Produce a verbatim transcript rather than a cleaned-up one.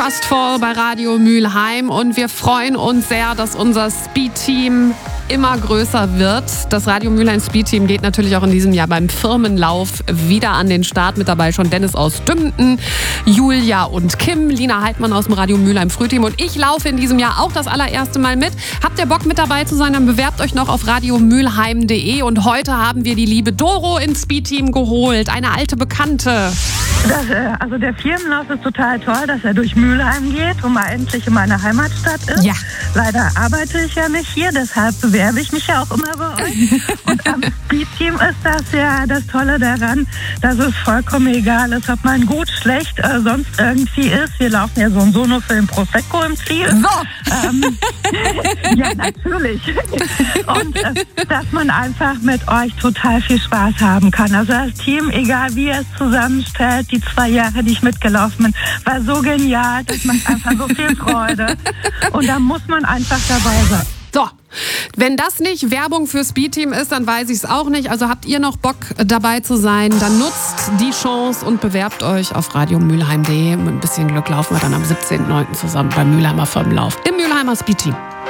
Trust Fall bei Radio Mülheim und wir freuen uns sehr, dass unser Speed-Team immer größer wird. Das Radio Mülheim Speed-Team geht natürlich auch in diesem Jahr beim Firmenlauf wieder an den Start. Mit dabei schon Dennis aus Dümpen, Julia und Kim, Lina Heidmann aus dem Radio Mülheim Frühteam und ich laufe in diesem Jahr auch das allererste Mal mit. Habt ihr Bock mit dabei zu sein, dann bewerbt euch noch auf radio mülheim punkt de und heute haben wir die liebe Doro ins Speed-Team geholt, eine alte Bekannte. Das, äh, also der Firmenlauf ist total toll, dass er durch Mülheim geht, wo man endlich in meiner Heimatstadt ist. Ja. Leider arbeite ich ja nicht hier, deshalb bewerbe ich mich ja auch immer bei euch. Und am Speed-Team ist das ja das Tolle daran, dass es vollkommen egal ist, ob man gut, schlecht, äh, sonst irgendwie ist. Wir laufen ja so und so nur für den Prosecco im Ziel. So. Ähm, ja, natürlich. Und äh, dass man einfach mit euch total viel Spaß haben kann. Also das Team, egal wie es zusammenstellt, die zwei Jahre, die ich mitgelaufen bin, war so genial, das macht einfach so viel Freude. Und da muss man einfach dabei sein. So, wenn das nicht Werbung für Speed-Team ist, dann weiß ich es auch nicht. Also habt ihr noch Bock dabei zu sein, dann nutzt die Chance und bewerbt euch auf radio mülheim punkt de. Mit ein bisschen Glück laufen wir dann am siebzehnten neunten zusammen beim Mülheimer Firmenlauf im Mülheimer Speed-Team.